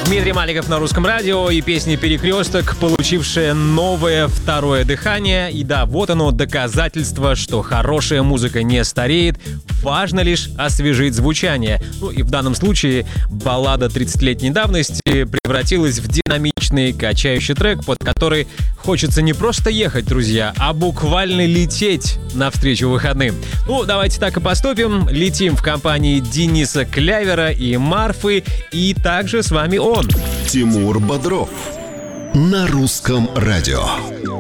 Дмитрий Маликов на Русском радио и песня «Перекресток», получившая новое второе дыхание. И да, вот оно доказательство, что хорошая музыка не стареет. Важно лишь освежить звучание. Ну и в данном случае баллада 30-летней давности превратилась в динамичный, качающий трек, под который хочется не просто ехать, друзья, а буквально лететь навстречу выходным. Ну, давайте так и поступим. Летим в компании Дениса Клявера и Марфы. И также с вами он. Тимур Бодров на Русском радио.